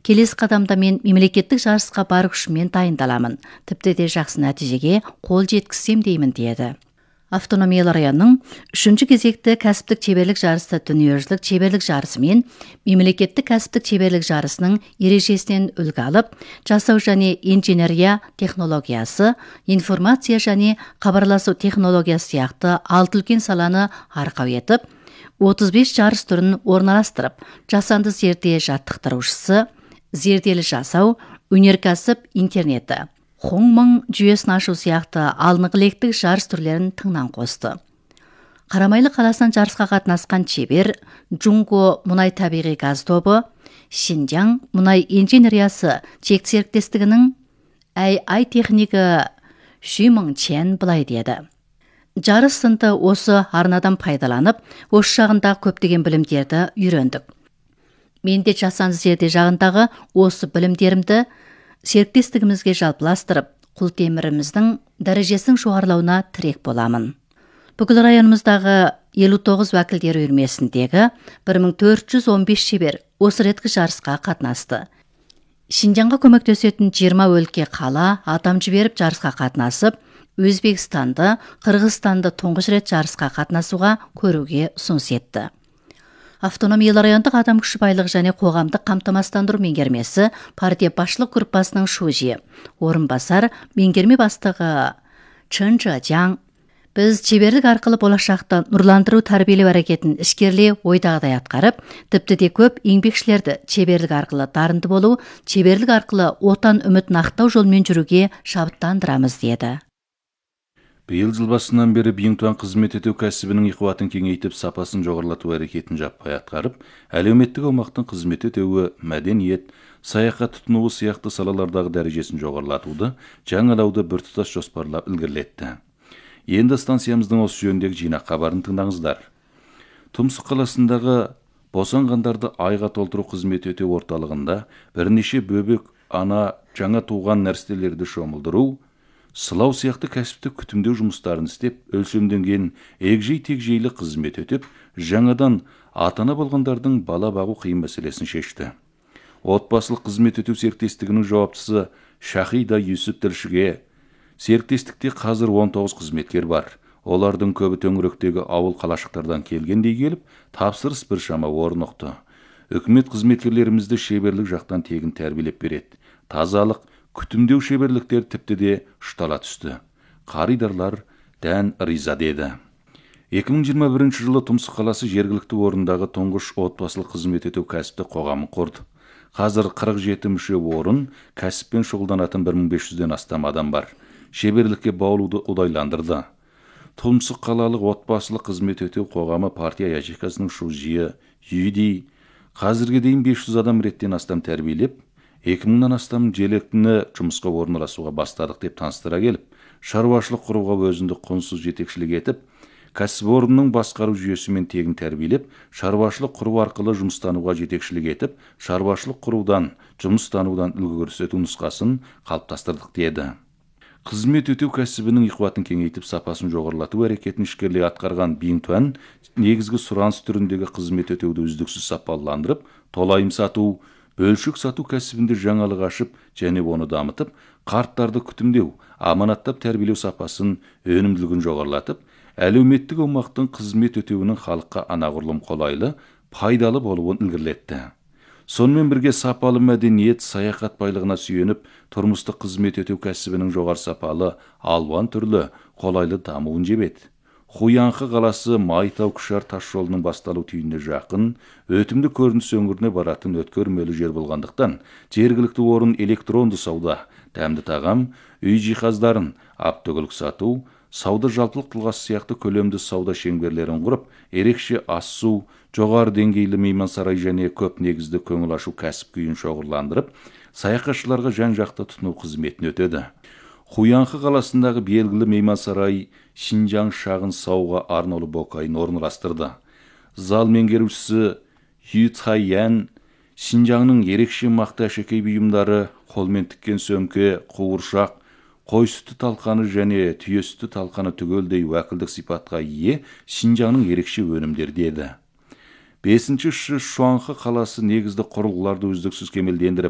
Келесі қадамда мен мемлекеттік жарысқа бар күшіммен дайындаламын. Тіпті де жақсы нәтижеге қол жеткізсем деймін деді. Автономиялы районның 3-ші кезекті кәсіптік шеберлік жарысы дүниежүзілік шеберлік жарысы мен мемлекеттік кәсіптік шеберлік жарысының ережесінен үлгі алып, жасау және инженерия технологиясы, информация және хабарласу технологиясы сияқты 6 үлкен саланы арқау етіп, 35 жарыс түрін орналастырып, жасанды зерде жаттықтырушысы, зерделі жасау, өнеркәсіп интернеті, Хоңмың жүйесін ашу сияқты алынық-лектік жарыс түрлерін тыңнан қосты. Қарамайлы қаласынан жарысқа қатынасқан шебер, Джунго мұнай табиғи газ тобы, Шинжаң мұнай инженериясы чек серіктестігінің ай технигі Шүмің Чен былай деді. Жарыс сынды осы арнадан пайдаланып, осы жағындағы көптеген білімдерді үйрендік. Мен де жасанды зерде жағындағы осы білімдерімді серіктестігімізге жалпыластырып, құлтеміріміздің дәрежесінің жоғарылауына тірек боламын. Бүкіл районымыздағы 59 уәкілдер үйірмесіндегі 1415 шебер осы реткі жарысқа қатынасты. Шинжаңға көмектесетін 20 өлке қала адам жіберіп жарысқа қатынасып, Өзбекстанды, Қырғызстанды тұңғыш рет жарысқа қатынасуға көруге ұсыныс етті. Автономиялы райондық адам күші байлығы және қоғамдық қамтамасыздандыру меңгермесі партия басшылық группасының шужи, орынбасар меңгерме бастығы Чын Чжаң. Біз шеберлік арқылы болашақта нұрландыру тәрбиелеу әрекетін ішкерле ойдағыдай атқарып, тіпті де көп еңбекшілерді шеберлік арқылы дарынды болу, шеберлік арқылы отан үмітін ақтау жолмен жүруге шабыттандырамыз деді. Биыл жыл басынан бері Биңтуан қызмет ету кәсібінің қуатын кеңейтіп, сапасын жоғарылату әрекетін жаппай атқарып, әлеуметтік аумақтың қызмет етуі, мәдениет, саяхат тұтынуы сияқты салалардағы дәрежесін жоғарылатуды, жаңалауды біртұтас жоспарлап ілгерілетті. Енді станциямыздың осы жөніндегі жинақ хабарын тыңдаңыздар. Тұмсық қаласындағы босанғандарды айға толтыру қызмет ету орталығында бірнеше бөбек, ана, жаңа туған нәрестелерді шомылдыру, сылау сияқты кәсіптік күтімдеу жұмыстарын істеп, өлшемденген егжей-тегжейлі қызмет өтіп, жаңадан ата-ана болғандардың бала бағу қиын мәселесін шешті. Отбасылық қызмет өту серіктестігінің жауаптысы Шахида Юсуп тілшіге, серіктестікте қазір 19 қызметкер бар. Олардың көбі төңіректегі ауыл қалашықтардан келгендей келіп, тапсырыс біршама орнықты. Үкімет қызметкерлерімізді шеберлік жақтан тегін тәрбиелеп береді. Тазалық, күтімдеу шеберліктер тіпті де ұштала түсті. Қаридарлар дән риза деді. 2021 жылы Тұмсық қаласы жергілікті орындағы тұңғыш отбасылық қызмет ету кәсіпті қоғамын құрды. Қазір 47 мүше орын, кәсіппен шұғылданатын 1500-ден астам адам бар. Шеберлікке баулуды ұдайландырды. Тұмсық қалалық отбасылық қызмет ету қоғамы партия ячейкасының шужиы Юди қазірге дейін 500 адам реттен астам тәрбиелеп, 2000-нан астам желектіні жұмысқа орналасуға бастадық деп таныстыра келіп, шаруашылық құруға өзіндік құнсыз жетекшілік етіп, кәсіпорынның басқару жүйесімен тегін тәрбиелеп, шаруашылық құру арқылы жұмыстануға жетекшілік етіп, шаруашылық құрудан, жұмыстанудан үлгі көрсету нұсқасын қалыптастырдық деді. Қызмет өтеу кәсібінің қуатын кеңейтіп, сапасын жоғарылату әрекетін ішкерлей атқарған Биңтуан негізгі сұраныс түріндегі қызмет өтеуді үздіксіз сапаландырып, толайым сату, бөлшек сату кәсібінде жаңалық ашып және оны дамытып, қарттарды күтімдеу, аманаттап тәрбиелеу сапасын, өнімділігін жоғарылатып, әлеуметтік аумақтың қызмет өтеуінің халыққа анағұрлым қолайлы, пайдалы болуын ілгерілетті. Сонымен бірге сапалы мәдениет, саяхат байлығына сүйеніп, тұрмыстық қызмет өтеу кәсібінің жоғары сапалы, алуан түрлі, қолайлы дамуын жебеді. Хуянхы қаласы Майтау-Күшар тас жолының басталу түйініне жақын, өтімді көрініс өңіріне баратын өткөрмелі жер болғандықтан, жергілікті орын электронды сауда, дәмді тағам, үй жиһаздарын, автокөлік сату, сауда жалпылық тұлғасы сияқты көлемді сауда шеңберлерін құрып, ерекше ас-су, жоғары деңгейлі меймансарай және көп негізді көңіл ашу кәсіп күйін шоғырландырып, саяхатшыларға жан-жақты тұтыну қызметін өтеді. Хуянхы қаласындағы белгілі меймансарай Шинжаң шағын сауға арнаулы бокайын орналастырды. Зал меңгерушісі Ю Цайян Шинжаңның ерекше мақты әшекей бұйымдары, қолмен тіккен сөмке, қуыршақ, қой сүті талқаны және түйе сүті талқаны түгелдей уәкілдік сипатқа ие Шинжаңның ерекше өнімдері деді. 5-ші Шуанхы қаласы негізді құрылғыларды үздіксіз кемелдендіріп,